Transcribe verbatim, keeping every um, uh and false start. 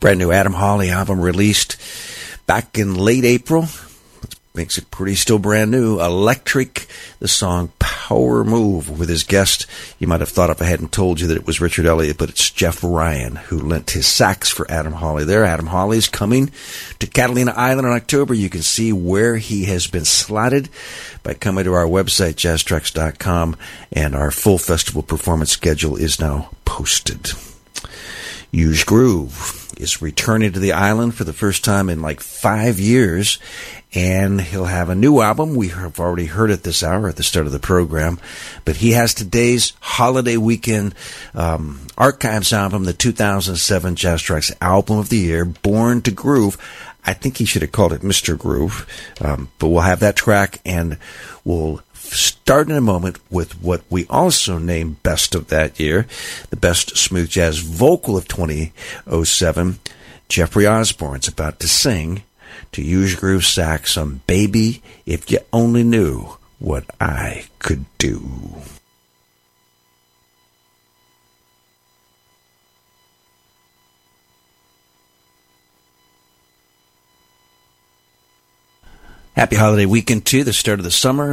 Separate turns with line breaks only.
Brand new Adam Hawley album released back in late April. Makes it pretty still brand new. Electric, the song Power Move with his guest. You might have thought if I hadn't told you that it was Richard Elliott, but it's Jeff Ryan who lent his sax for Adam Hawley there. Adam Hawley's coming to Catalina Island in October. You can see where he has been slotted by coming to our website, jazz tracks dot com, and our full festival performance schedule is now posted. Huge Groove is returning to the island for the first time in like five years, and he'll have a new album. We have already heard it this hour at the start of the program, but he has today's holiday weekend um, archives album, the two thousand seven Jazz Tracks Album of the Year, Born to Groove. I think he should have called it Mister Groove, um, but we'll have that track, and we'll start in a moment with what we also named Best of that year, the Best Smooth Jazz Vocal of twenty oh seven. Jeffrey Osborne's about to sing to Huge Groove sax on Baby, If You Only Knew What I Could Do. Happy holiday weekend, too, the start of the summer.